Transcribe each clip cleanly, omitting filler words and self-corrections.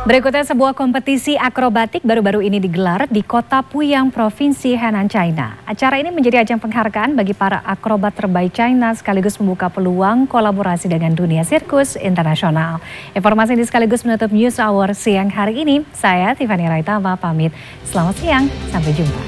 Berikutnya sebuah kompetisi akrobatik baru-baru ini digelar di kota Puyang, Provinsi Henan, China. Acara ini menjadi ajang penghargaan bagi para akrobat terbaik China sekaligus membuka peluang kolaborasi dengan dunia sirkus internasional. Informasi ini sekaligus menutup News Hour siang hari ini. Saya Tiffany Raitama pamit. Selamat siang, sampai jumpa.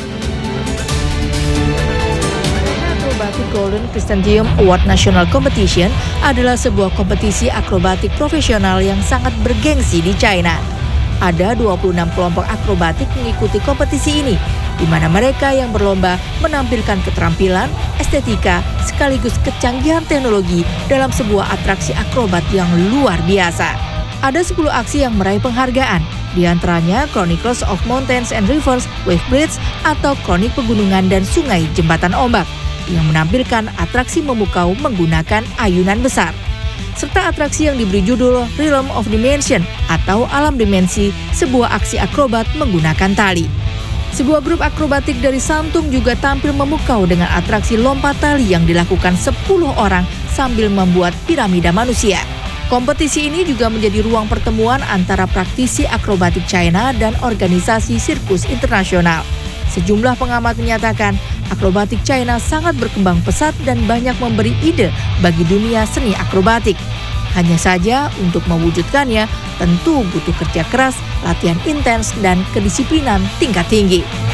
Acrobatic Golden Chrysanthemum Award National Competition adalah sebuah kompetisi akrobatik profesional yang sangat bergengsi di China. Ada 26 kelompok akrobatik mengikuti kompetisi ini, di mana mereka yang berlomba menampilkan keterampilan, estetika, sekaligus kecanggihan teknologi dalam sebuah atraksi akrobat yang luar biasa. Ada 10 aksi yang meraih penghargaan, di antaranya Chronicles of Mountains and Rivers, Wave Bridge, atau kronik pegunungan dan sungai jembatan ombak, yang menampilkan atraksi memukau menggunakan ayunan besar. Serta atraksi yang diberi judul Realm of Dimension atau Alam Dimensi, sebuah aksi akrobat menggunakan tali. Sebuah grup akrobatik dari Santung juga tampil memukau dengan atraksi lompat tali yang dilakukan 10 orang sambil membuat piramida manusia. Kompetisi ini juga menjadi ruang pertemuan antara praktisi akrobatik China dan organisasi sirkus internasional. Sejumlah pengamat menyatakan akrobatik China sangat berkembang pesat dan banyak memberi ide bagi dunia seni akrobatik. Hanya saja untuk mewujudkannya tentu butuh kerja keras, latihan intens, dan kedisiplinan tingkat tinggi.